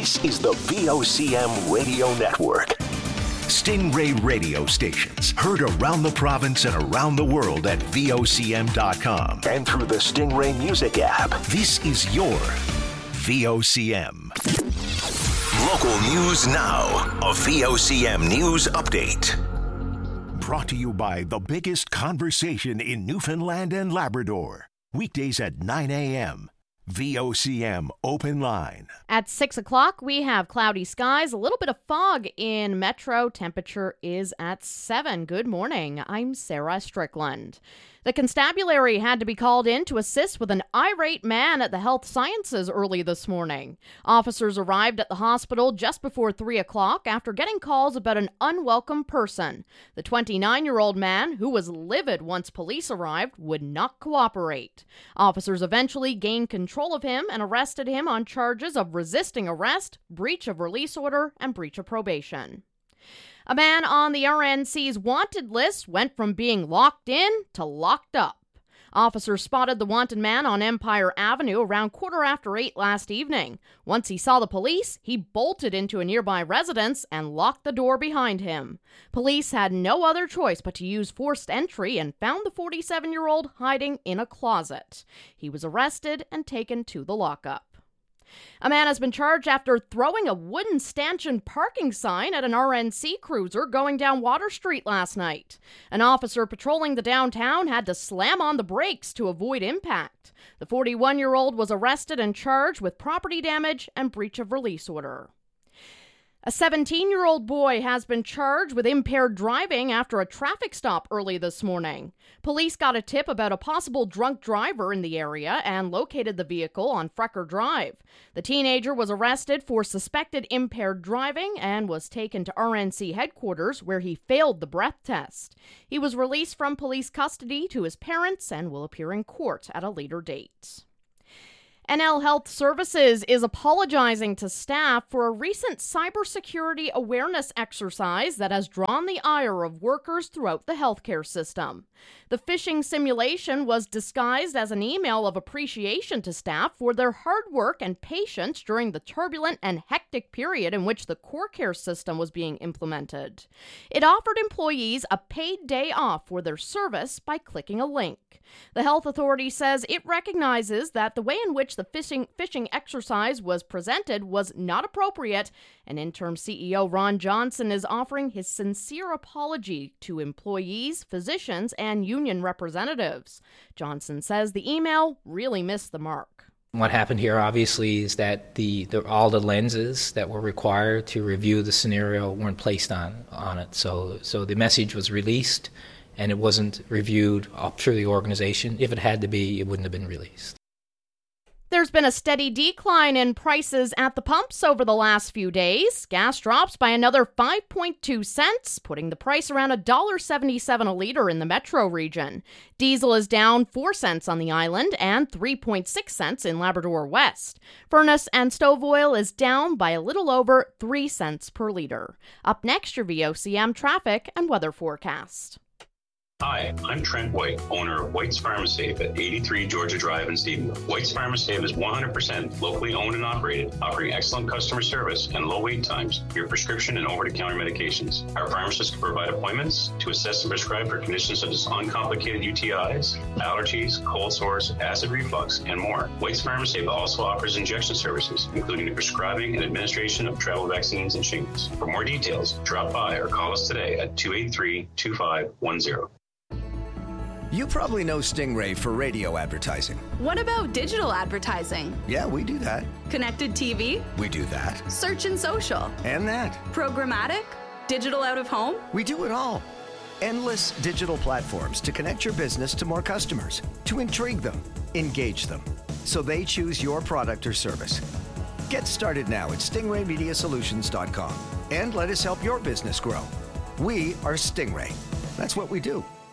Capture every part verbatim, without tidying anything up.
This is the V O C M Radio Network. Stingray radio stations heard around the province and around the world at V O C M dot com and through the Stingray Music app. This is your V O C M. Local news now. A V O C M News Update. Brought to you by the biggest conversation in Newfoundland and Labrador. Weekdays at nine a.m. V O C M Open Line. At six o'clock, we have cloudy skies, a little bit of fog in Metro. Temperature is at seven. Good morning. I'm Sarah Strickland. The constabulary had to be called in to assist with an irate man at the Health Sciences early this morning. Officers arrived at the hospital just before three o'clock after getting calls about an unwelcome person. The twenty-nine-year-old man, who was livid once police arrived, would not cooperate. Officers eventually gained control of him and arrested him on charges of resisting arrest, breach of release order, and breach of probation. A man on the R N C's wanted list went from being locked in to locked up. Officers spotted the wanted man on Empire Avenue around quarter after eight last evening. Once he saw the police, he bolted into a nearby residence and locked the door behind him. Police had no other choice but to use forced entry and found the forty-seven-year-old hiding in a closet. He was arrested and taken to the lockup. A man has been charged after throwing a wooden stanchion parking sign at an R N C cruiser going down Water Street last night. An officer patrolling the downtown had to slam on the brakes to avoid impact. The forty-one-year-old was arrested and charged with property damage and breach of release order. A seventeen-year-old boy has been charged with impaired driving after a traffic stop early this morning. Police got a tip about a possible drunk driver in the area and located the vehicle on Frecker Drive. The teenager was arrested for suspected impaired driving and was taken to R N C headquarters where he failed the breath test. He was released from police custody to his parents and will appear in court at a later date. N L Health Services is apologizing to staff for a recent cybersecurity awareness exercise that has drawn the ire of workers throughout the healthcare system. The phishing simulation was disguised as an email of appreciation to staff for their hard work and patience during the turbulent and hectic period in which the core care system was being implemented. It offered employees a paid day off for their service by clicking a link. The health authority says it recognizes that the way in which the phishing, phishing exercise was presented was not appropriate, and interim C E O Ron Johnson is offering his sincere apology to employees, physicians, and union representatives. Johnson says the email really missed the mark. What happened here, obviously, is that the, the all the lenses that were required to review the scenario weren't placed on, on it. So, so the message was released, and it wasn't reviewed up through the organization. If it had to be, it wouldn't have been released. There's been a steady decline in prices at the pumps over the last few days. Gas drops by another five point two cents, putting the price around one dollar seventy-seven a litre in the metro region. Diesel is down four cents on the island and three point six cents in Labrador West. Furnace and stove oil is down by a little over three cents per litre. Up next, your V O C M traffic and weather forecast. Hi, I'm Trent White, owner of White's Pharmasafe at eighty-three Georgia Drive in Stephenville. White's Pharmasafe is one hundred percent locally owned and operated, offering excellent customer service and low wait times for your prescription and over-the-counter medications. Our pharmacists can provide appointments to assess and prescribe for conditions such as uncomplicated U T Is, allergies, cold sores, acid reflux, and more. White's Pharmasafe also offers injection services, including the prescribing and administration of travel vaccines and shingles. For more details, drop by or call us today at two eight three, two five one zero. You probably know Stingray for radio advertising. What about digital advertising? Yeah, we do that. Connected T V? We do that. Search and social? And that. Programmatic? Digital out of home? We do it all. Endless digital platforms to connect your business to more customers, to intrigue them, engage them, so they choose your product or service. Get started now at stingray media solutions dot com and let us help your business grow. We are Stingray. That's what we do.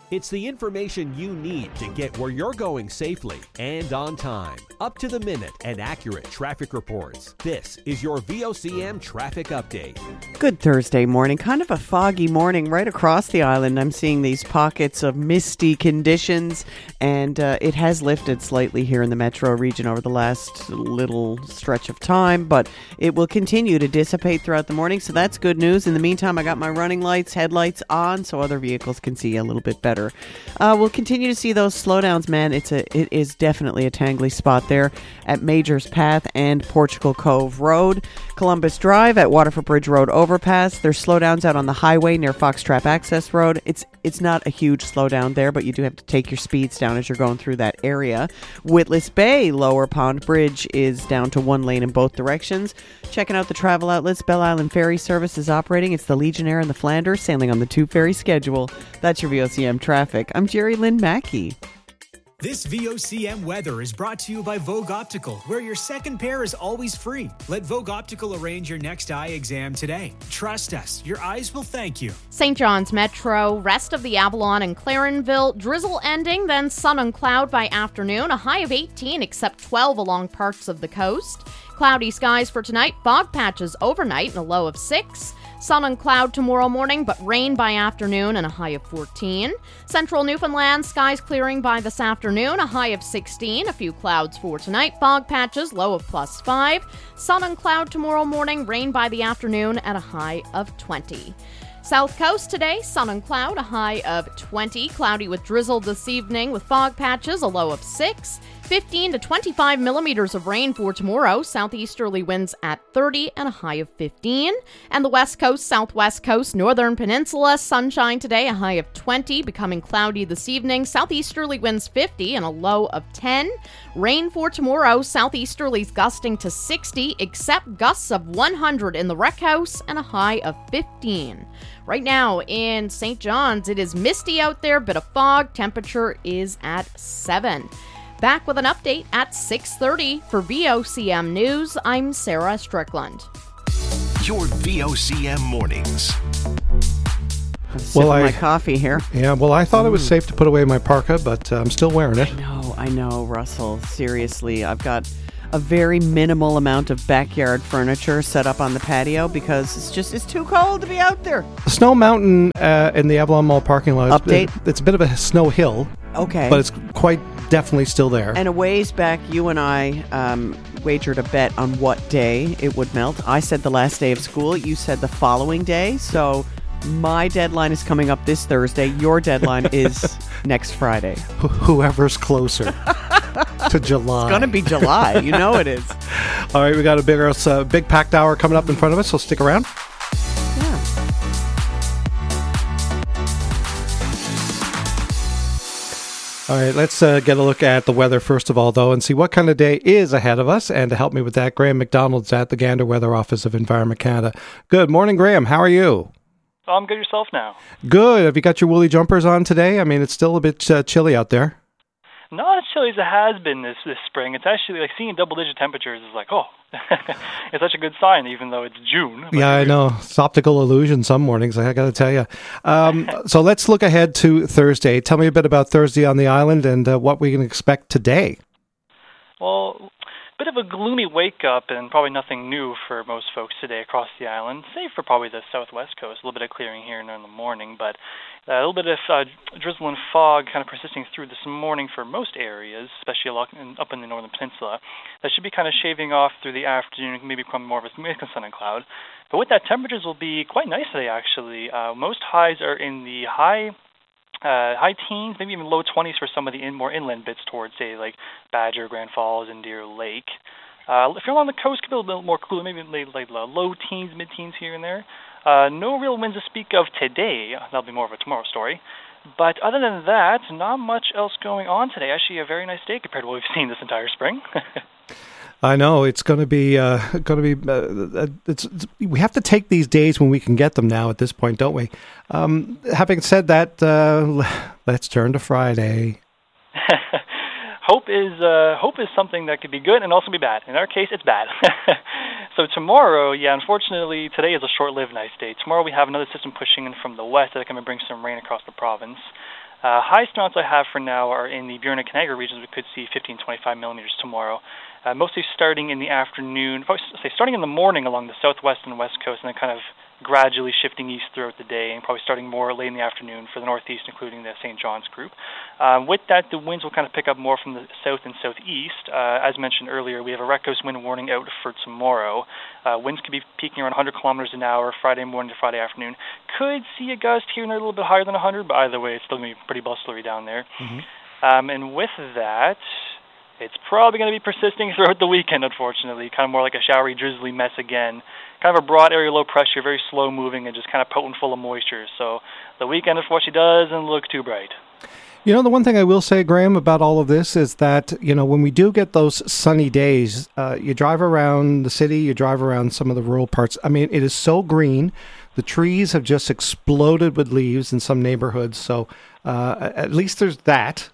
It's the information you need to get where you're going safely and on time. Up to the minute and accurate traffic reports. This is your V O C M Traffic Update. Good Thursday morning. Kind of a foggy morning right across the island. I'm seeing these pockets of misty conditions, and uh, it has lifted slightly here in the metro region over the last little stretch of time, but it will continue to dissipate throughout the morning, so that's good news. In the meantime, I got my running lights, headlights on, so other vehicles can see a little bit better. Uh, we'll continue to see those slowdowns, man. It's a, it is definitely a tangly spot there at Majors Path and Portugal Cove Road. Columbus Drive at Waterford Bridge Road overpass. There's slowdowns out on the highway near Foxtrap Access Road. It's it's not a huge slowdown there, but you do have to take your speeds down as you're going through that area. Witless Bay Lower Pond Bridge is down to one lane in both directions. Checking out the travel outlets, Belle Island Ferry Service is operating. It's the Legionnaire and the Flanders sailing on the two ferry schedule. That's your V O C M traffic. I'm Jerry Lynn Mackey. This V O C M weather is brought to you by Vogue Optical, where your second pair is always free. Let Vogue Optical arrange your next eye exam today. Trust us, your eyes will thank you. Saint John's Metro, rest of the Avalon and Clarenville, drizzle ending, then sun and cloud by afternoon, a high of eighteen except twelve along parts of the coast. Cloudy skies for tonight, fog patches overnight and a low of six. Sun and cloud tomorrow morning, but rain by afternoon and a high of fourteen. Central Newfoundland, skies clearing by this afternoon, a high of sixteen. A few clouds for tonight, fog patches, low of plus five. Sun and cloud tomorrow morning, rain by the afternoon at a high of twenty. South Coast today, sun and cloud, a high of twenty. Cloudy with drizzle this evening with fog patches, a low of six. fifteen to twenty-five millimeters of rain for tomorrow. Southeasterly winds at thirty and a high of fifteen. And the West Coast, Southwest Coast, Northern Peninsula, sunshine today, a high of twenty, becoming cloudy this evening. Southeasterly winds fifty and a low of ten. Rain for tomorrow, southeasterlies gusting to sixty, except gusts of one hundred in the Rec House and a high of fifteen. Right now in Saint John's, it is misty out there, bit of fog. Temperature is at seven. Back with an update at six thirty. For V O C M News, I'm Sarah Strickland. Your V O C M mornings. I'm sipping Well, I- my coffee here. Yeah, well, I thought it was safe to put away my parka, but uh, I'm still wearing it. I know, I know, Russell. Seriously, I've got a very minimal amount of backyard furniture set up on the patio because it's just it's too cold to be out there. Snow Mountain uh, in the Avalon Mall parking lot. Update? It's, it's a bit of a snow hill, Okay. but it's quite definitely still there. And a ways back, you and I um, wagered a bet on what day it would melt. I said the last day of school. You said the following day. So my deadline is coming up this Thursday. Your deadline is next Friday. Wh- Whoever's closer to July. It's going to be July. You know it is. All right, we got a big, uh, big packed hour coming up in front of us, so stick around. Yeah. All right, let's uh, get a look at the weather first of all, though, and see what kind of day is ahead of us. And to help me with that, Graham McDonald's at the Gander Weather Office of Environment Canada. Good morning, Graham. How are you? Oh, I'm good yourself now. Good. Have you got your woolly jumpers on today? I mean, it's still a bit uh, chilly out there. Not as chilly as it has been this this spring. It's actually like seeing double-digit temperatures is like, oh, it's such a good sign, even though it's June. Yeah, I know. It's optical illusion some mornings, I got to tell you. Um, so let's look ahead to Thursday. Tell me a bit about Thursday on the island and uh, what we can expect today. Well, a bit of a gloomy wake-up and probably nothing new for most folks today across the island, save for probably the southwest coast. A little bit of clearing here and there in the morning, but a little bit of uh, drizzle and fog kind of persisting through this morning for most areas, especially up in the northern peninsula. That should be kind of shaving off through the afternoon, maybe become more of a mix of sun and cloud. But with that, temperatures will be quite nice today, actually. Uh, most highs are in the high Uh, high teens, maybe even low twenties for some of the in, more inland bits towards, say, like Badger, Grand Falls, and Deer Lake. Uh, if you're along the coast, it could be a little bit more cool, maybe like, like low teens, mid-teens here and there. Uh, no real winds to speak of today. That'll be more of a tomorrow story. But other than that, not much else going on today. Actually, a very nice day compared to what we've seen this entire spring. I know it's going to be uh, going to be. Uh, it's, it's we have to take these days when we can get them now. At this point, don't we? Um, having said that, uh, let's turn to Friday. Hope is uh, hope is something that could be good and also be bad. In our case, it's bad. So tomorrow, yeah, unfortunately, today is a short-lived nice day. Tomorrow we have another system pushing in from the west that can bring some rain across the province. Uh, highest amounts I have for now are in the Burin and Canaga regions. We could see fifteen, twenty-five millimeters tomorrow. Uh, mostly starting in the afternoon, probably say starting in the morning along the southwest and west coast, and then kind of gradually shifting east throughout the day, and probably starting more late in the afternoon for the northeast, including the Saint John's group. Um, with that, the winds will kind of pick up more from the south and southeast. Uh, as mentioned earlier, we have a west coast wind warning out for tomorrow. Uh, winds could be peaking around one hundred kilometers an hour Friday morning to Friday afternoon. Could see a gust here and there a little bit higher than one hundred, but either way, it's still going to be pretty bustlery down there. Mm-hmm. Um, and with that, it's probably going to be persisting throughout the weekend, unfortunately, kind of more like a showery, drizzly mess again. Kind of a broad area low pressure, very slow moving, and just kind of potent full of moisture. So the weekend, unfortunately, doesn't look too bright. You know, the one thing I will say, Graham, about all of this is that, you know, when we do get those sunny days, uh, you drive around the city, you drive around some of the rural parts. I mean, it is so green. The trees have just exploded with leaves in some neighborhoods. So uh, at least there's that.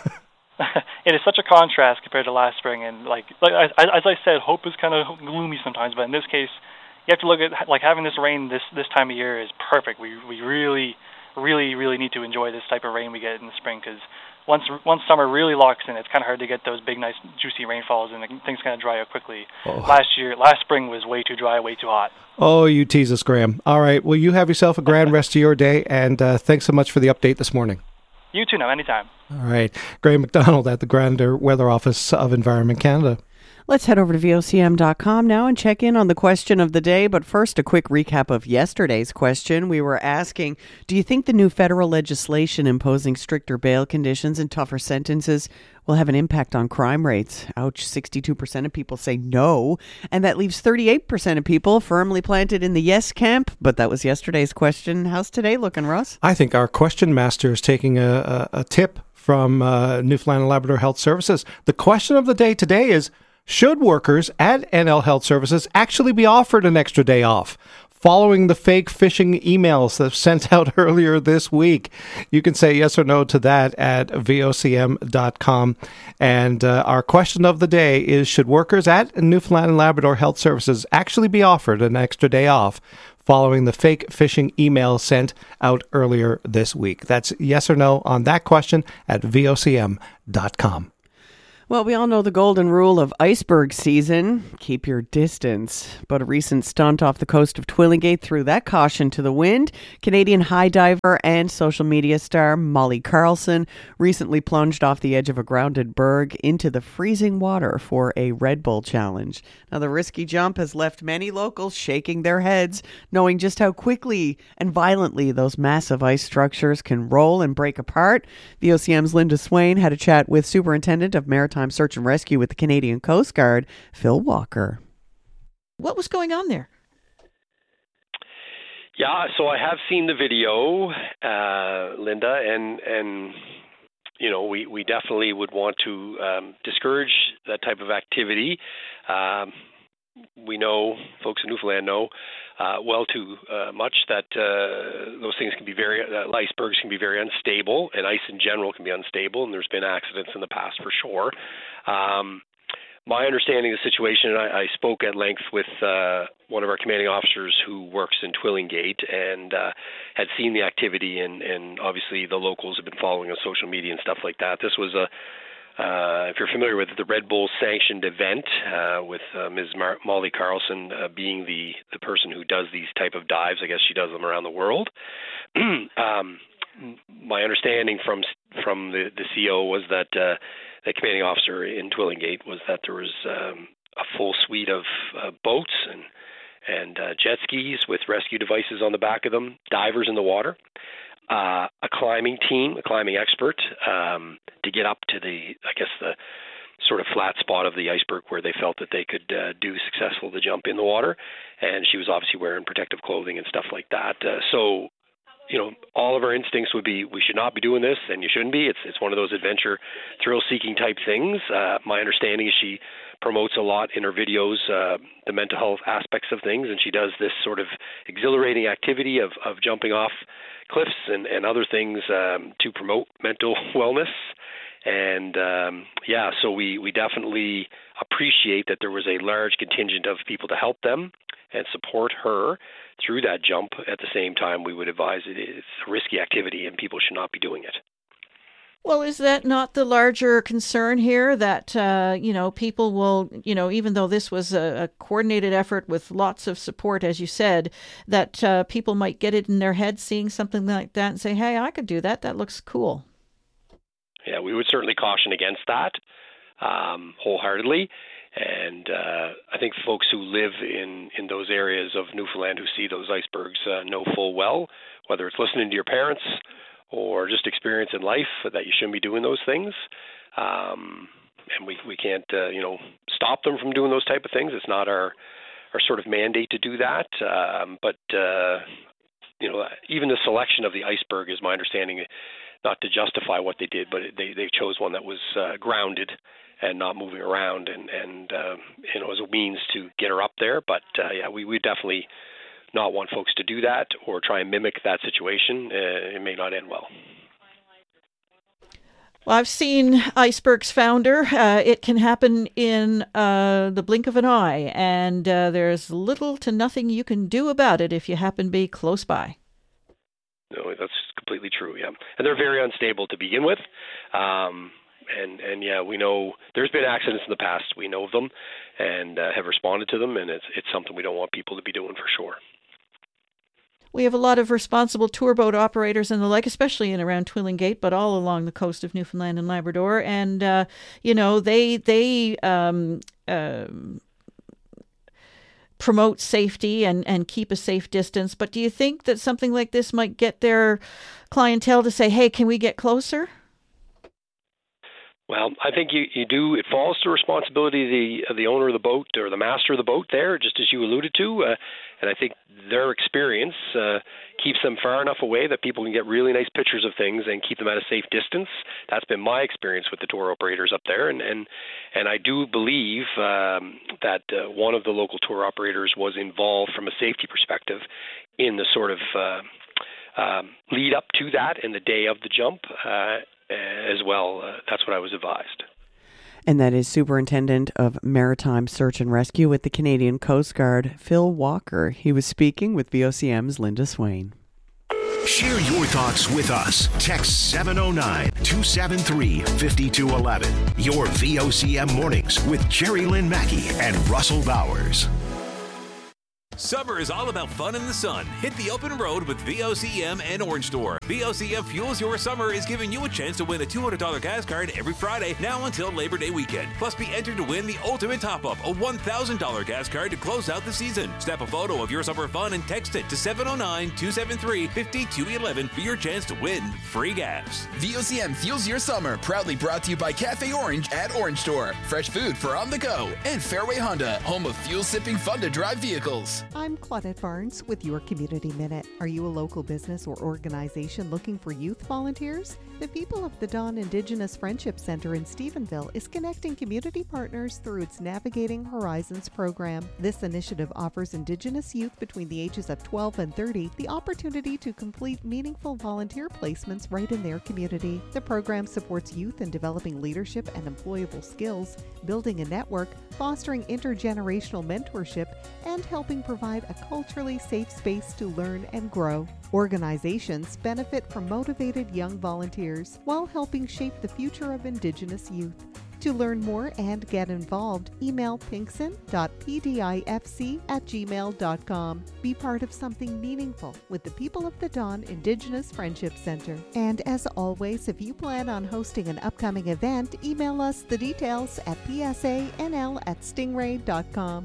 It is such a contrast compared to last spring, and like, like as I said, hope is kind of gloomy sometimes. But in this case, you have to look at like having this rain this this time of year is perfect. We we really, really, really need to enjoy this type of rain we get in the spring, because once once summer really locks in, it's kind of hard to get those big, nice, juicy rainfalls, and things kind of dry out quickly. Oh. Last year, last spring was way too dry, way too hot. Oh, you tease us, Graham. All right, well, you have yourself a grand rest of your day, and uh, thanks so much for the update this morning. You too, now, anytime. All right. Graham McDonald at the Grander Weather Office of Environment Canada. Let's head over to V O C M dot com now and check in on the question of the day. But first, a quick recap of yesterday's question. We were asking, do you think the new federal legislation imposing stricter bail conditions and tougher sentences will have an impact on crime rates? Ouch, sixty-two percent of people say no. And that leaves thirty-eight percent of people firmly planted in the yes camp. But that was yesterday's question. How's today looking, Russ? I think our question master is taking a, a, a tip from uh, Newfoundland and Labrador Health Services. The question of the day today is, should workers at N L Health Services actually be offered an extra day off following the fake phishing emails that were sent out earlier this week? You can say yes or no to that at V O C M dot com. And uh, our question of the day is, should workers at Newfoundland and Labrador Health Services actually be offered an extra day off following the fake phishing email sent out earlier this week? That's yes or no on that question at V O C M dot com. Well, we all know the golden rule of iceberg season, keep your distance. But a recent stunt off the coast of Twillingate threw that caution to the wind. Canadian high diver and social media star Molly Carlson recently plunged off the edge of a grounded berg into the freezing water for a Red Bull challenge. Now, the risky jump has left many locals shaking their heads, knowing just how quickly and violently those massive ice structures can roll and break apart. V O C M's Linda Swain had a chat with Superintendent of Maritime Search and Rescue with the Canadian Coast Guard, Phil Walker. What was going on there? Yeah, so I have seen the video, uh, Linda, and and you know we, we definitely would want to um, discourage that type of activity. Um, we know, folks in Newfoundland know uh, well too uh, much that uh, those things can be very, uh, icebergs can be very unstable, and ice in general can be unstable, and there's been accidents in the past for sure. Um, my understanding of the situation, and I, I spoke at length with uh, one of our commanding officers who works in Twillingate and uh, had seen the activity, and, and obviously the locals have been following on social media and stuff like that. This was a Uh, if you're familiar with the Red Bull sanctioned event, uh, with uh, Miz Mar- Molly Carlson uh, being the, the person who does these type of dives, I guess she does them around the world. um, my understanding from from the, the C O was that uh, the commanding officer in Twillingate was that there was um, a full suite of uh, boats and and uh, jet skis with rescue devices on the back of them, divers in the water. Uh, a climbing team, a climbing expert, um, to get up to the, I guess, the sort of flat spot of the iceberg where they felt that they could uh, do successful to jump in the water. And she was obviously wearing protective clothing and stuff like that. Uh, so, you know, all of our instincts would be, we should not be doing this, and you shouldn't be. It's it's one of those adventure, thrill-seeking type things. Uh, my understanding is she promotes a lot in her videos uh, the mental health aspects of things, and she does this sort of exhilarating activity of, of jumping off cliffs and, and other things um, to promote mental wellness. And um, yeah, so we, we definitely appreciate that there was a large contingent of people to help them and support her through that jump. At the same time, we would advise it, it's a risky activity and people should not be doing it. Well, is that not the larger concern here that, uh, you know, people will, you know, even though this was a, a coordinated effort with lots of support, as you said, that uh, people might get it in their head seeing something like that and say, hey, I could do that. That looks cool. Yeah, we would certainly caution against that um, wholeheartedly. And uh, I think folks who live in, in those areas of Newfoundland who see those icebergs uh, know full well, whether it's listening to your parents or just experience in life, that you shouldn't be doing those things. Um, and we, we can't, uh, you know, stop them from doing those type of things. It's not our, our sort of mandate to do that. Um, but, uh, you know, even the selection of the iceberg is my understanding, not to justify what they did, but they, they chose one that was uh, grounded and not moving around and, and uh, you know, as a means to get her up there. But, uh, yeah, we, we definitely not want folks to do that or try and mimic that situation. Uh, it may not end well. Well, I've seen icebergs founder. Uh, it can happen in uh, the blink of an eye, and uh, there's little to nothing you can do about it if you happen to be close by. No, that's completely true, yeah. And they're very unstable to begin with. Um, and, and yeah, we know there's been accidents in the past. We know of them and uh, have responded to them, and it's, it's something we don't want people to be doing for sure. We have a lot of responsible tour boat operators and the like, especially in around Twillingate, but all along the coast of Newfoundland and Labrador. And, uh, you know, they they um, uh, promote safety and, and keep a safe distance. But do you think that something like this might get their clientele to say, hey, can we get closer? Well, I think you, you do. It falls to responsibility of the, of the owner of the boat or the master of the boat there, just as you alluded to. Uh, and I think their experience uh, keeps them far enough away that people can get really nice pictures of things and keep them at a safe distance. That's been my experience with the tour operators up there. And, and, and I do believe um, that uh, one of the local tour operators was involved from a safety perspective in the sort of uh, um, lead up to that and the day of the jump. Uh, as well. Uh, that's what I was advised. And that is Superintendent of Maritime Search and Rescue with the Canadian Coast Guard, Phil Walker. He was speaking with V O C M's Linda Swain. Share your thoughts with us. Text seven oh nine, two seven three, five two one one. Your V O C M Mornings with Jerry Lynn Mackey and Russell Bowers. Summer is all about fun in the sun. Hit the open road with V O C M and Orange Store. V O C M Fuels Your Summer is giving you a chance to win a two hundred dollars gas card every Friday, now until Labor Day weekend. Plus, be entered to win the ultimate top-up, a one thousand dollars gas card to close out the season. Snap a photo of your summer fun and text it to seven oh nine, two seven three, five two one one for your chance to win free gas. V O C M Fuels Your Summer, proudly brought to you by Cafe Orange at Orange Store. Fresh food for on the go. And Fairway Honda, home of fuel-sipping fun-to-drive vehicles. I'm Claudette Barnes with your Community Minute. Are you a local business or organization looking for youth volunteers? The People of the Dawn Indigenous Friendship Center in Stephenville is connecting community partners through its Navigating Horizons program. This initiative offers Indigenous youth between the ages of twelve and thirty the opportunity to complete meaningful volunteer placements right in their community. The program supports youth in developing leadership and employable skills, building a network, fostering intergenerational mentorship, and helping provide a culturally safe space to learn and grow. Organizations benefit from motivated young volunteers while helping shape the future of Indigenous youth. To learn more and get involved, email pinkson dot p d i f c at gmail dot com. Be part of something meaningful with the People of the Dawn Indigenous Friendship Center. And as always, if you plan on hosting an upcoming event, email us the details at p s a n l at stingray dot com.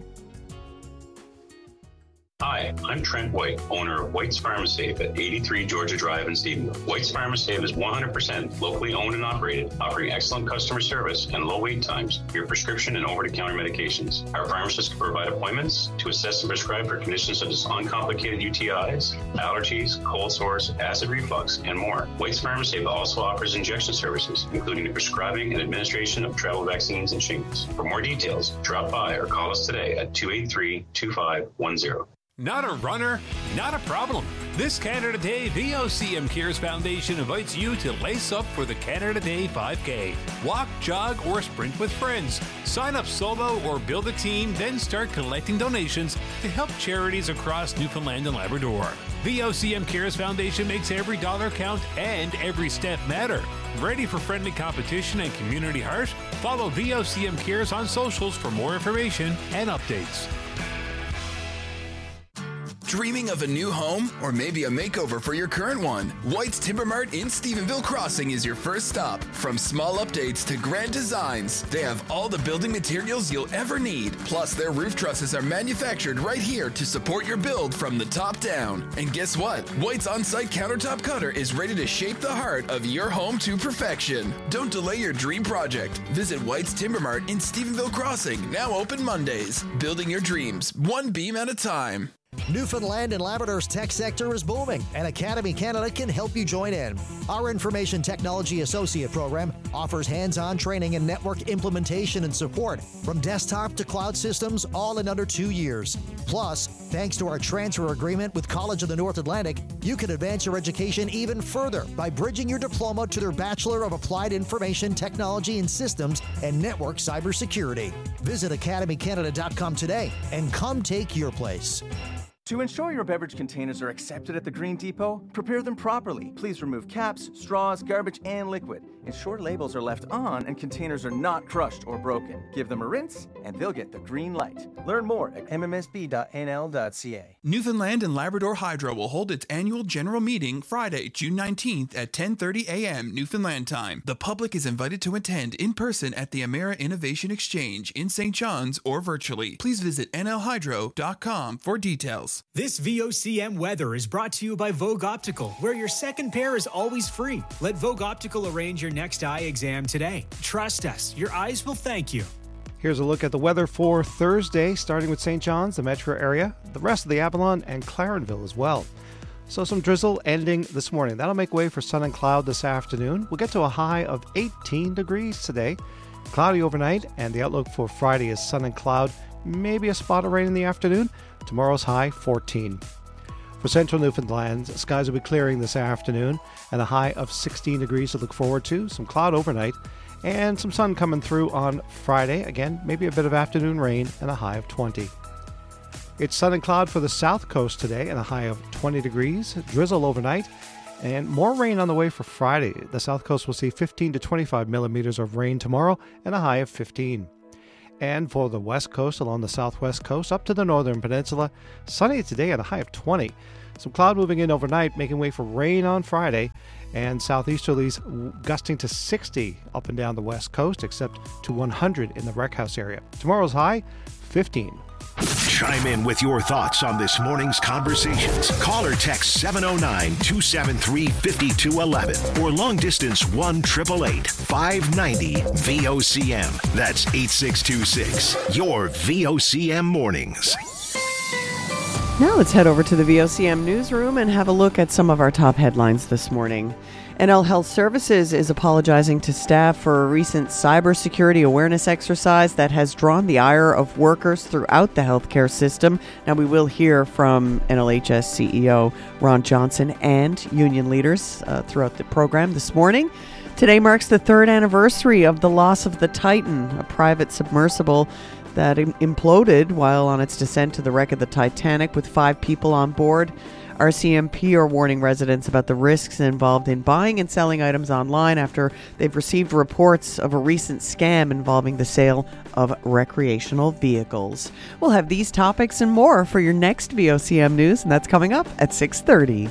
Hi, I'm Trent White, owner of White's Pharmasafe at eighty-three Georgia Drive in Stephenville. White's Pharmasafe is one hundred percent locally owned and operated, offering excellent customer service and low wait times for your prescription and over-the-counter medications. Our pharmacists can provide appointments to assess and prescribe for conditions such as uncomplicated U T Is, allergies, cold sores, acid reflux, and more. White's Pharmasafe also offers injection services, including the prescribing and administration of travel vaccines and shingles. For more details, drop by or call us today at two eight three, two five one zero. Not a runner? Not a problem. This Canada Day, V O C M Cares Foundation invites you to lace up for the Canada Day five K. Walk, jog, or sprint with friends. Sign up solo or build a team, then start collecting donations to help charities across Newfoundland and Labrador. V O C M Cares Foundation makes every dollar count and every step matter. Ready for friendly competition and community heart? Follow V O C M Cares on socials for more information and updates. Dreaming of a new home or maybe a makeover for your current one? White's Timber Mart in Stephenville Crossing is your first stop. From small updates to grand designs, they have all the building materials you'll ever need. Plus, their roof trusses are manufactured right here to support your build from the top down. And guess what? White's on-site countertop cutter is ready to shape the heart of your home to perfection. Don't delay your dream project. Visit White's Timber Mart in Stephenville Crossing, now open Mondays. Building your dreams, one beam at a time. Newfoundland and Labrador's tech sector is booming, and Academy Canada can help you join in. Our Information Technology Associate program offers hands-on training in network implementation and support from desktop to cloud systems, all in under two years. Plus, thanks to our transfer agreement with College of the North Atlantic, you can advance your education even further by bridging your diploma to their Bachelor of Applied Information Technology and Systems and Network Cybersecurity. Visit academy canada dot com today and come take your place. To ensure your beverage containers are accepted at the Green Depot, prepare them properly. Please remove caps, straws, garbage, and liquid. Ensure labels are left on and containers are not crushed or broken. Give them a rinse, and they'll get the green light. Learn more at m m s b dot n l dot c a. Newfoundland and Labrador Hydro will hold its annual general meeting Friday, June nineteenth at ten thirty a.m. Newfoundland time. The public is invited to attend in person at the Emera Innovation Exchange in Saint John's or virtually. Please visit n l hydro dot com for details. This V O C M weather is brought to you by Vogue Optical, where your second pair is always free. Let Vogue Optical arrange your next eye exam today. Trust us, your eyes will thank you. Here's a look at the weather for Thursday, starting with Saint John's, the metro area, the rest of the Avalon, and Clarenville as well. So some drizzle ending this morning. That'll make way for sun and cloud this afternoon. We'll get to a high of eighteen degrees today. Cloudy overnight, and the outlook for Friday is sun and cloud, maybe a spot of rain in the afternoon. Tomorrow's high, fourteen. For central Newfoundland, skies will be clearing this afternoon, and a high of sixteen degrees to look forward to. Some cloud overnight, and some sun coming through on Friday. Again, maybe a bit of afternoon rain, and a high of twenty. It's sun and cloud for the south coast today, and a high of twenty degrees. Drizzle overnight, and more rain on the way for Friday. The south coast will see fifteen to twenty-five millimeters of rain tomorrow, and a high of fifteen. And for the west coast along the southwest coast up to the northern peninsula, sunny today at a high of twenty. Some cloud moving in overnight, making way for rain on Friday, and southeasterlies gusting to sixty up and down the west coast, except to one hundred in the Wreck House area. Tomorrow's high, fifteen. Chime in with your thoughts on this morning's conversations. Call or text seven oh nine, two seven three, five two one one or long distance one eight eight eight, five nine zero, V O C M. That's eight six two six. Your V O C M mornings. Now let's head over to the V O C M newsroom and have a look at some of our top headlines this morning. N L Health Services is apologizing to staff for a recent cybersecurity awareness exercise that has drawn the ire of workers throughout the healthcare system. Now, we will hear from N L H S C E O Ron Johnson and union leaders uh, throughout the program this morning. Today marks the third anniversary of the loss of the Titan, a private submersible that im- imploded while on its descent to the wreck of the Titanic with five people on board. R C M P are warning residents about the risks involved in buying and selling items online after they've received reports of a recent scam involving the sale of recreational vehicles. We'll have these topics and more for your next V O C M news, and that's coming up at six thirty.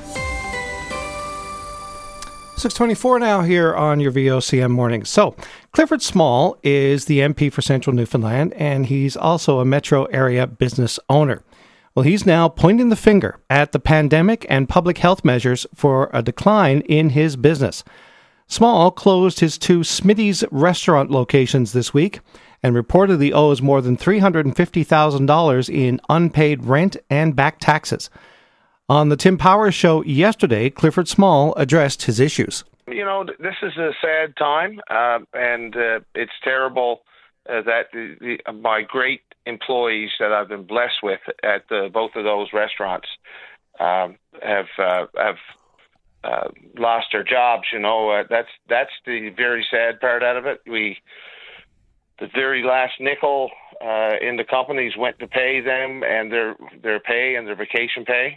six twenty-four now here on your V O C M morning. So, Clifford Small is the M P for Central Newfoundland, and he's also a metro area business owner. Well, he's now pointing the finger at the pandemic and public health measures for a decline in his business. Small closed his two Smitty's restaurant locations this week and reportedly owes more than three hundred fifty thousand dollars in unpaid rent and back taxes. On the Tim Powers Show yesterday, Clifford Small addressed his issues. You know, this is a sad time, uh, and uh, it's terrible uh, that the, the, my great employees that I've been blessed with at the, both of those restaurants um, have uh, have uh, lost their jobs. You know, uh, that's that's the very sad part out of it. We the very last nickel uh, in the companies went to pay them and their their pay and their vacation pay.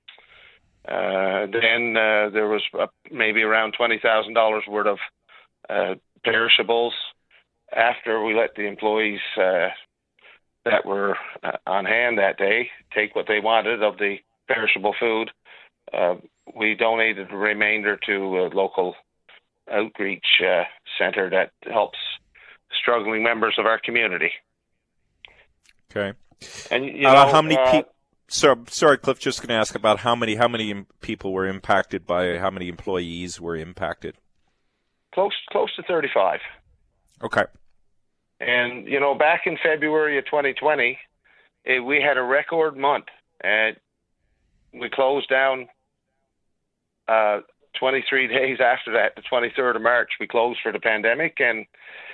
Uh, then uh, there was uh, maybe around twenty thousand dollars worth of uh, perishables after we let the employees uh, that were uh, on hand that day take what they wanted of the perishable food. Uh, we donated the remainder to a local outreach uh, center that helps struggling members of our community. Okay. And you uh, know, how many uh, people? So, sorry, Cliff. Just going to ask about how many how many im- people were impacted by how many employees were impacted. Close close to thirty-five. Okay. And you know, back in February of twenty twenty, it, we had a record month, and we closed down. Uh, twenty-three days after that, the twenty-third of March, we closed for the pandemic, and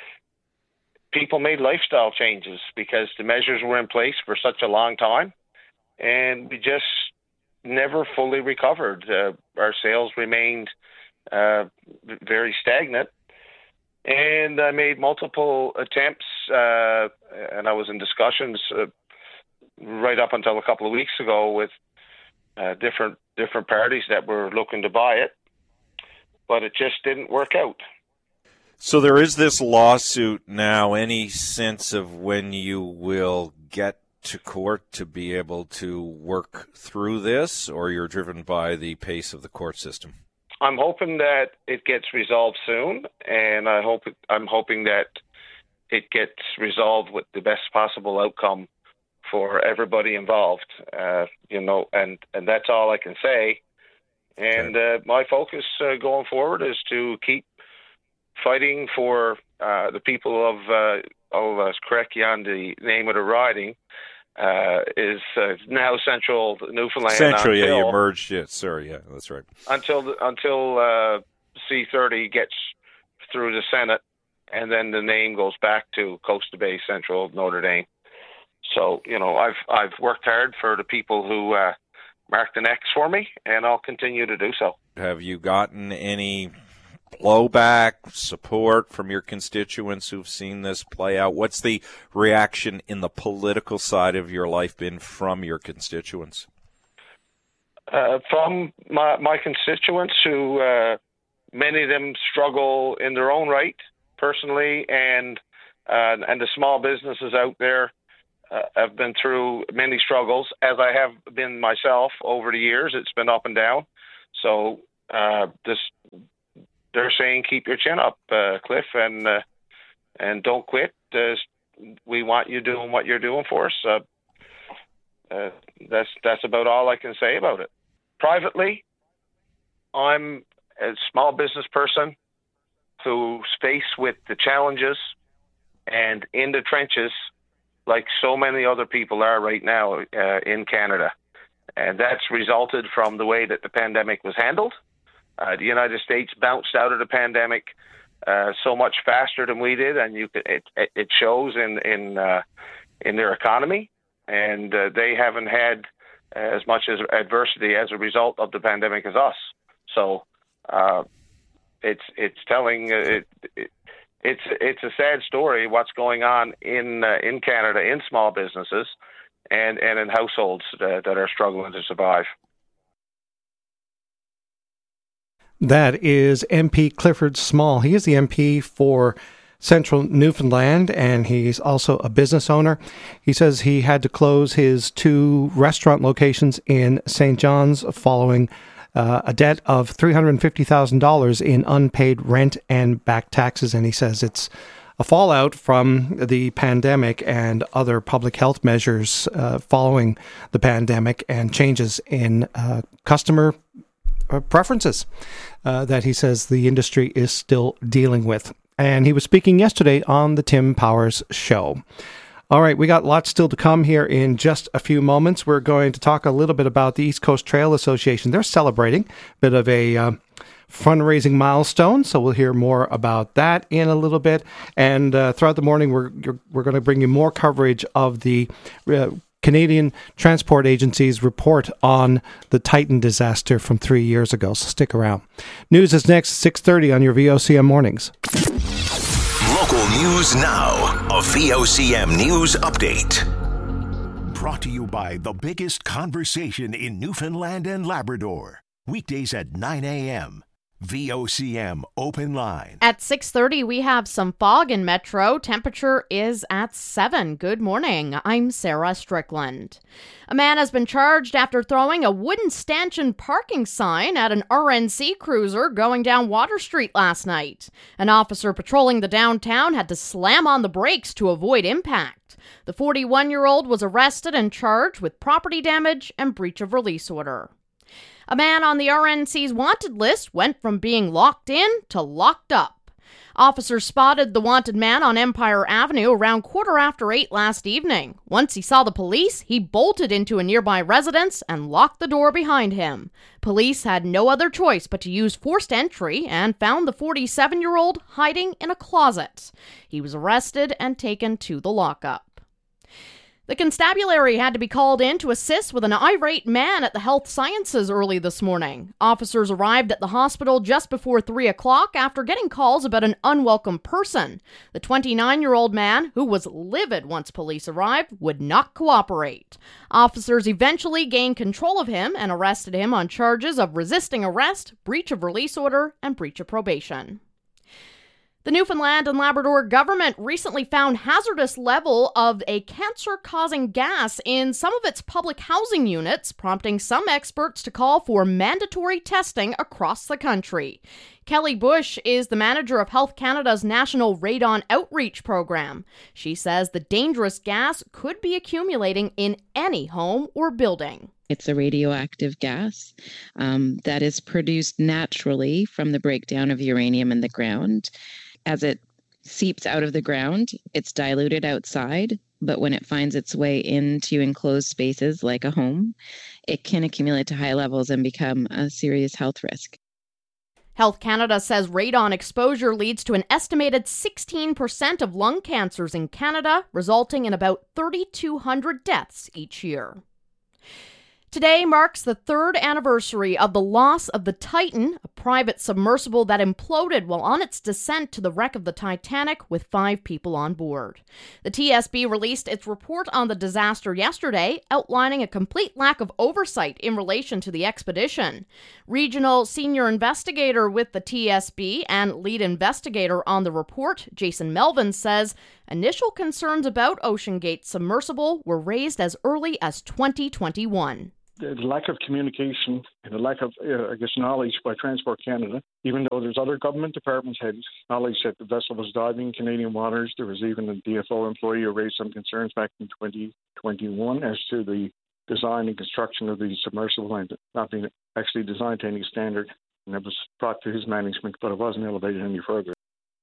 people made lifestyle changes because the measures were in place for such a long time. And we just never fully recovered. Uh, our sales remained uh, very stagnant. And I made multiple attempts, uh, and I was in discussions uh, right up until a couple of weeks ago with uh, different different parties that were looking to buy it, but it just didn't work out. So there is this lawsuit now. Any sense of when you will get to court to be able to work through this, or you're driven by the pace of the court system? I'm hoping that it gets resolved soon, and I hope it, I'm hoping that it gets resolved with the best possible outcome for everybody involved. Uh, you know, and, and that's all I can say. And uh, my focus uh, going forward is to keep fighting for uh, the people of uh, of Crequion, the name of the riding. Uh, is uh, now Central Newfoundland. Central, until, yeah, you merged it. Sorry, yeah, that's right. Until the, until uh, C thirty gets through the Senate, and then the name goes back to Costa Bay Central Notre Dame. So you know, I've I've worked hard for the people who uh, marked an X for me, and I'll continue to do so. Have you gotten any blowback, support from your constituents who've seen this play out? What's the reaction in the political side of your life been from your constituents? Uh, from my, my constituents, who uh, many of them struggle in their own right, personally, and uh, and the small businesses out there uh, have been through many struggles, as I have been myself over the years. It's been up and down. So uh, this. They're saying, keep your chin up, uh, Cliff, and uh, and don't quit. Uh, we want you doing what you're doing for us. Uh, uh, that's that's about all I can say about it. Privately, I'm a small business person who's faced with the challenges and in the trenches like so many other people are right now uh, in Canada. And that's resulted from the way that the pandemic was handled. Uh, the United States bounced out of the pandemic uh, so much faster than we did, and you could, it, it shows in in uh, in their economy. And uh, they haven't had as much as adversity as a result of the pandemic as us. So uh, it's it's telling uh, it, it, it's it's a sad story what's going on in uh, in Canada in small businesses and and in households uh, that are struggling to survive. That is M P Clifford Small. He is the M P for Central Newfoundland, and he's also a business owner. He says he had to close his two restaurant locations in Saint John's following uh, a debt of three hundred fifty thousand dollars in unpaid rent and back taxes, and he says it's a fallout from the pandemic and other public health measures uh, following the pandemic and changes in uh, customer preferences uh, that he says the industry is still dealing with. And he was speaking yesterday on the Tim Powers Show. All right, we got lots still to come here in just a few moments. We're going to talk a little bit about the East Coast Trail Association. They're celebrating a bit of a uh, fundraising milestone, so we'll hear more about that in a little bit. And uh, throughout the morning, we're we're going to bring you more coverage of the uh, Canadian Transport Agency's report on the Titan disaster from three years ago. So stick around. News is next, six thirty on your V O C M mornings. Local news now. A V O C M News Update. Brought to you by the biggest conversation in Newfoundland and Labrador. Weekdays at nine a.m. V O C M Open Line. At six thirty, we have some fog in Metro. Temperature is at seven. Good morning. I'm Sarah Strickland. A man has been charged after throwing a wooden stanchion parking sign at an R N C cruiser going down Water Street last night. An officer patrolling the downtown had to slam on the brakes to avoid impact. The forty-one-year-old was arrested and charged with property damage and breach of release order. A man on the R N C's wanted list went from being locked in to locked up. Officers spotted the wanted man on Empire Avenue around quarter after eight last evening. Once he saw the police, he bolted into a nearby residence and locked the door behind him. Police had no other choice but to use forced entry and found the forty-seven-year-old hiding in a closet. He was arrested and taken to the lockup. The constabulary had to be called in to assist with an irate man at the Health Sciences early this morning. Officers arrived at the hospital just before three o'clock after getting calls about an unwelcome person. The twenty-nine-year-old man, who was livid once police arrived, would not cooperate. Officers eventually gained control of him and arrested him on charges of resisting arrest, breach of release order, and breach of probation. The Newfoundland and Labrador government recently found hazardous level of a cancer-causing gas in some of its public housing units, prompting some experts to call for mandatory testing across the country. Kelly Bush is the manager of Health Canada's National Radon Outreach Program. She says the dangerous gas could be accumulating in any home or building. It's a radioactive gas um, that is produced naturally from the breakdown of uranium in the ground. As it seeps out of the ground, it's diluted outside, but when it finds its way into enclosed spaces like a home, it can accumulate to high levels and become a serious health risk. Health Canada says radon exposure leads to an estimated sixteen percent of lung cancers in Canada, resulting in about three thousand two hundred deaths each year. Today marks the third anniversary of the loss of the Titan, a private submersible that imploded while on its descent to the wreck of the Titanic with five people on board. The T S B released its report on the disaster yesterday, outlining a complete lack of oversight in relation to the expedition. Regional senior investigator with the T S B and lead investigator on the report, Jason Melvin, says initial concerns about OceanGate's submersible were raised as early as twenty twenty-one. The lack of communication and the lack of, uh, I guess, knowledge by Transport Canada, even though there's other government departments had knowledge that the vessel was diving in Canadian waters. There was even a D F O employee who raised some concerns back in twenty twenty-one as to the design and construction of the submersible and not being actually designed to any standard. And it was brought to his management, but it wasn't elevated any further.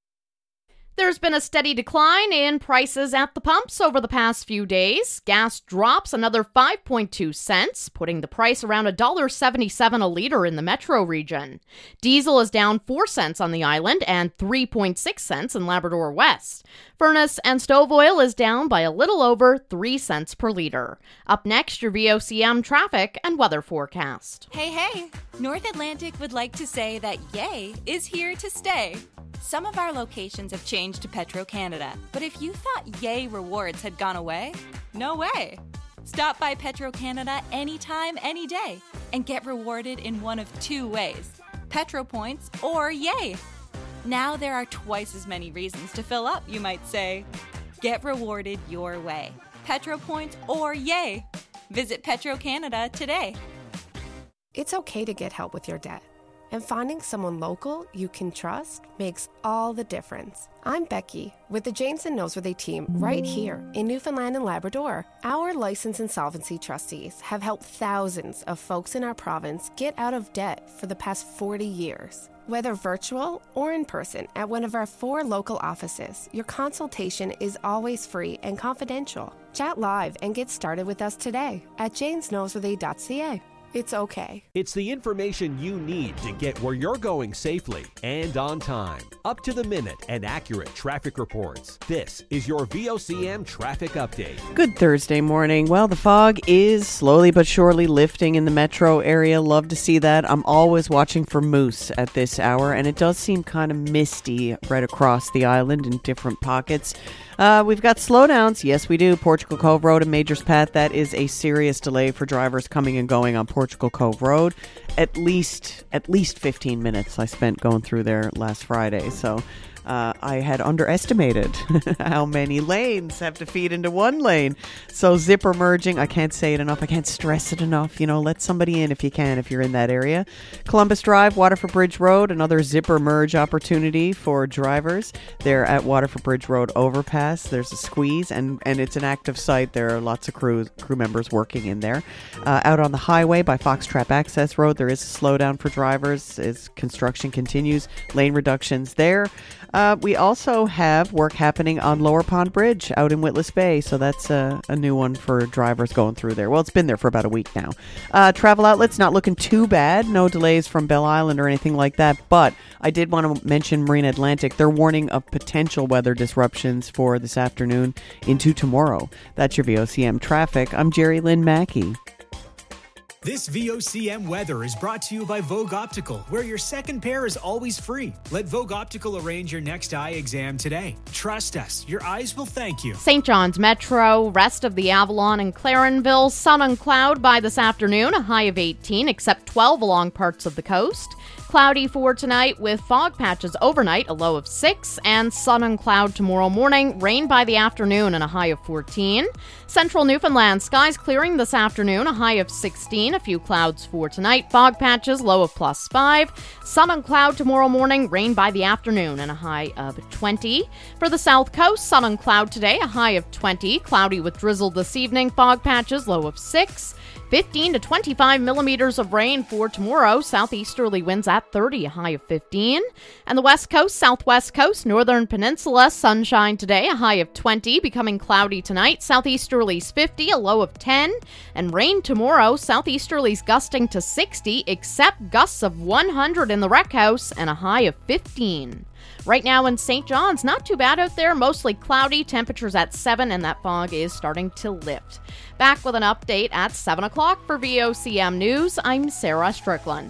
There's been a steady decline in prices at the pumps over the past few days. Gas drops another five point two cents, putting the price around one dollar seventy-seven a liter in the metro region. Diesel is down four cents on the island and three point six cents in Labrador West. Furnace and stove oil is down by a little over three cents per liter. Up next, your V O C M traffic and weather forecast. Hey, hey! North Atlantic would like to say that Yay is here to stay. Some of our locations have changed to Petro-Canada, but if you thought Yay rewards had gone away, no way. Stop by Petro-Canada anytime, any day, and get rewarded in one of two ways, Petro Points or Yay. Now there are twice as many reasons to fill up, you might say. Get rewarded your way, Petro Points or Yay. Visit Petro-Canada today. It's okay to get help with your debt. And finding someone local you can trust makes all the difference. I'm Becky with the James and Noseworthy team right here in Newfoundland and Labrador. Our licensed insolvency trustees have helped thousands of folks in our province get out of debt for the past forty years. Whether virtual or in person at one of our four local offices, your consultation is always free and confidential. Chat live and get started with us today at james noseworthy dot c a. It's okay. It's the information you need to get where you're going safely and on time. Up to the minute and accurate traffic reports. This is your V O C M traffic update. Good Thursday morning. Well, the fog is slowly but surely lifting in the metro area. Love to see that. I'm always watching for moose at this hour, and it does seem kind of misty right across the island in different pockets. Uh, we've got slowdowns. Yes, we do. Portugal Cove Road and Majors Path. That is a serious delay for drivers coming and going on Portugal Cove Road. At least, at least fifteen minutes I spent going through there last Friday. So uh, I had underestimated how many lanes have to feed into one lane. So zipper merging, I can't say it enough. I can't stress it enough. You know, let somebody in if you can, if you're in that area. Columbus Drive, Waterford Bridge Road, another zipper merge opportunity for drivers. They're at Waterford Bridge Road overpass. There's a squeeze, and, and it's an active site. There are lots of crew crew members working in there. Uh, out on the highway by Foxtrap Access Road, there is a slowdown for drivers as construction continues. Lane reductions there. Uh, we also have work happening on Lower Pond Bridge out in Witless Bay, so that's a, a new one for drivers going through there. Well, it's been there for about a week now. Uh, travel outlets not looking too bad. No delays from Bell Island or anything like that, but I did want to mention Marine Atlantic. They're warning of potential weather disruptions for this afternoon into tomorrow. That's your V O C M traffic. I'm Jerry Lynn Mackey. This V O C M weather is brought to you by Vogue Optical, where your second pair is always free. Let Vogue Optical arrange your next eye exam today. Trust us, your eyes will thank you. Saint John's Metro, rest of the Avalon and Clarenville, sun and cloud by this afternoon, a high of eighteen, except twelve along parts of the coast. Cloudy for tonight with fog patches overnight, a low of six, and sun and cloud tomorrow morning, rain by the afternoon and a high of fourteen. Central Newfoundland, skies clearing this afternoon, a high of sixteen, a few clouds for tonight, fog patches, low of plus five. Sun and cloud tomorrow morning, rain by the afternoon and a high of twenty. For the south coast, sun and cloud today, a high of twenty, cloudy with drizzle this evening, fog patches, low of six. fifteen to twenty-five millimeters of rain for tomorrow. Southeasterly winds at thirty, a high of fifteen. And the west coast, southwest coast, northern peninsula, sunshine today, a high of twenty, becoming cloudy tonight. Southeasterlies fifty, a low of ten. And rain tomorrow, southeasterlies gusting to sixty, except gusts of one hundred in the rec house and a high of fifteen. Right now in Saint John's, not too bad out there, mostly cloudy, temperatures at seven, and that fog is starting to lift. Back with an update at seven o'clock for V O C M News. I'm Sarah Strickland.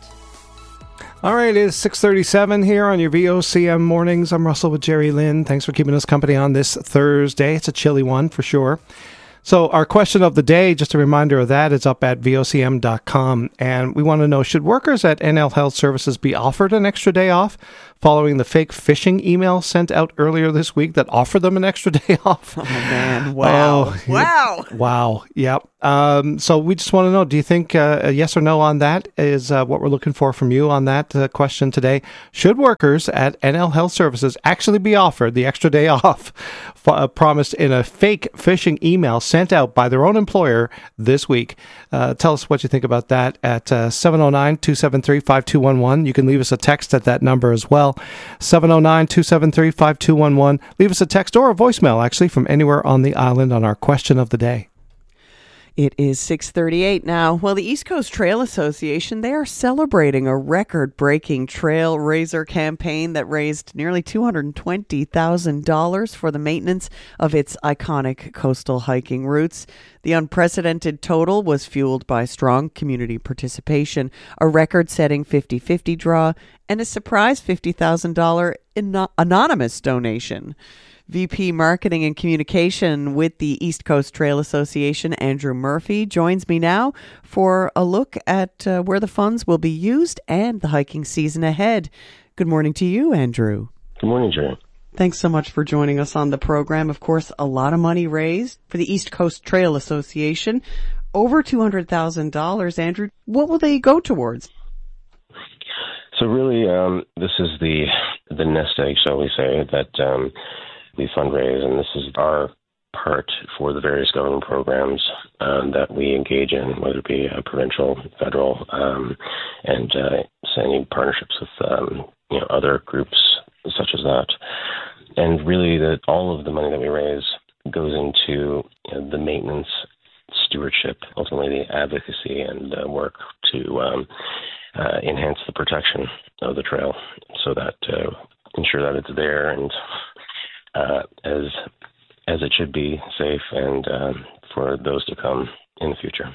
All right, it is six thirty-seven here on your V O C M mornings. I'm Russell with Jerry Lynn. Thanks for keeping us company on this Thursday. It's a chilly one for sure. So our question of the day, just a reminder of that, is up at V O C M dot com. And we want to know, should workers at N L Health Services be offered an extra day off following the fake phishing email sent out earlier this week that offered them an extra day off? Oh, man. Wow. Oh, wow. Wow. Yep. Um, so we just want to know, do you think uh, a yes or no on that is uh, what we're looking for from you on that uh, question today? Should workers at N L Health Services actually be offered the extra day off f- uh, promised in a fake phishing email sent out by their own employer this week? Uh, tell us what you think about that at uh, seven oh nine, two seven three, five two one one. You can leave us a text at that number as well. seven oh nine, two seven three, five two one one. Leave us a text or a voicemail, actually, from anywhere on the island on our question of the day. It is six thirty-eight now. Well, the East Coast Trail Association, they are celebrating a record-breaking trail raiser campaign that raised nearly two hundred twenty thousand dollars for the maintenance of its iconic coastal hiking routes. The unprecedented total was fueled by strong community participation, a record-setting fifty-fifty draw, and a surprise fifty thousand dollars an- anonymous donation. V P Marketing and Communication with the East Coast Trail Association, Andrew Murphy, joins me now for a look at uh, where the funds will be used and the hiking season ahead. Good morning to you, Andrew. Good morning, Jerry. Thanks so much for joining us on the program. Of course, a lot of money raised for the East Coast Trail Association. Over two hundred thousand dollars, Andrew. What will they go towards? So really, um, this is the the nest egg, shall we say, that um, we fundraise, and this is our part for the various government programs um, that we engage in, whether it be uh, provincial, federal, um, and uh, any partnerships with um, you know other groups such as that. And really, that all of the money that we raise goes into you know, the maintenance, stewardship, ultimately the advocacy and uh, work to um, uh, enhance the protection of the trail, so that uh, ensure that it's there and uh, as as it should be, safe, and um, for those to come in the future.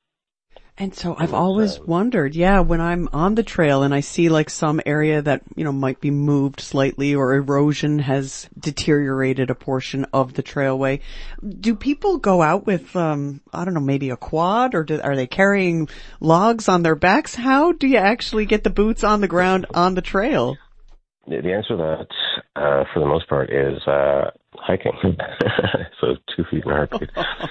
And so I've always wondered, yeah, when I'm on the trail and I see like some area that, you know, might be moved slightly or erosion has deteriorated a portion of the trailway, do people go out with, um, I don't know, maybe a quad, or do, are they carrying logs on their backs? How do you actually get the boots on the ground on the trail? The answer to that, uh, for the most part, is uh, hiking. So two feet in a heartbeat.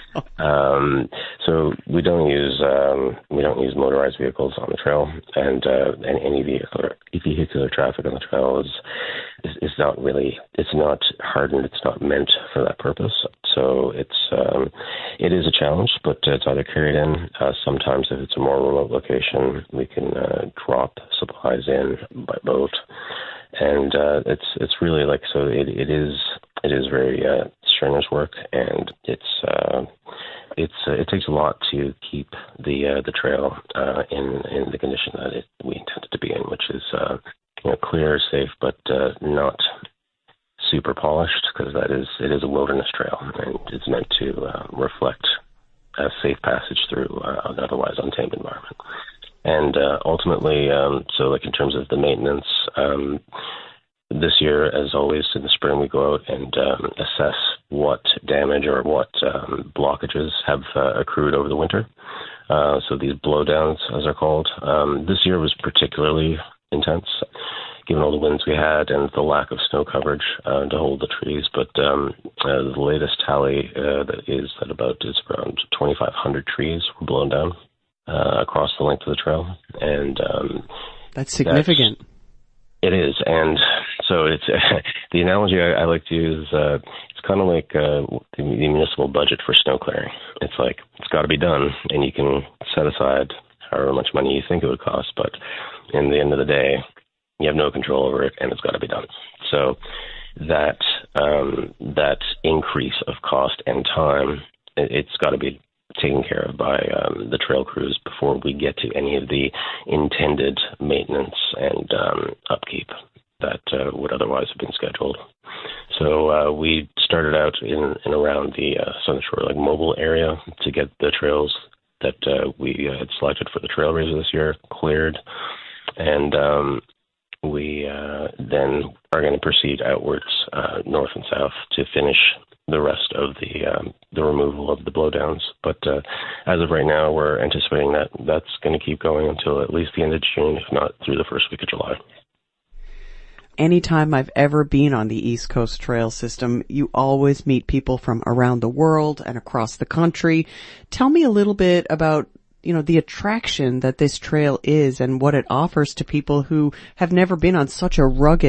um, so we don't use um, we don't use motorized vehicles on the trail, and uh, and any vehicular vehicular traffic on the trail is, is is not really it's not hardened. It's not meant for that purpose. So it's um, it is a challenge, but it's either carried in. Uh, sometimes, if it's a more remote location, we can uh, drop supplies in by boat. And uh, it's it's really like so it it is it is very uh, strenuous work, and it's uh, it's uh, it takes a lot to keep the uh, the trail uh, in in the condition that it, we intend it to be in, which is uh, you know, clear, safe, but uh, not super polished, because that is it is a wilderness trail, and it's meant to uh, reflect a safe passage through uh, an otherwise untamed environment. And uh, ultimately, um, so like in terms of the maintenance, um, this year, as always, in the spring, we go out and um, assess what damage or what um, blockages have uh, accrued over the winter. Uh, so these blowdowns, as they're called, um, this year was particularly intense, given all the winds we had and the lack of snow coverage uh, to hold the trees. But um, uh, the latest tally uh, that is that about is around twenty-five hundred trees were blown down Uh, across the length of the trail, and um, that's significant. That's, it is, and so it's uh, the analogy I, I like to use. Uh, it's kind of like uh, the, the municipal budget for snow clearing. It's like it's got to be done, and you can set aside however much money you think it would cost, but in the end of the day, you have no control over it, and it's got to be done. So that um, that increase of cost and time, it, it's got to be taken care of by um, the trail crews before we get to any of the intended maintenance and um, upkeep that uh, would otherwise have been scheduled. So uh, we started out in and around the uh, Southern Shore like mobile area to get the trails that uh, we uh, had selected for the trail raiser this year cleared, and um, we uh, then are going to proceed outwards uh, north and south to finish the rest of the um, the removal of the blowdowns. But uh, as of right now, we're anticipating that that's going to keep going until at least the end of June, if not through the first week of July. Anytime I've ever been on the East Coast Trail System, you always meet people from around the world and across the country. Tell me a little bit about, you know, the attraction that this trail is and what it offers to people who have never been on such a rugged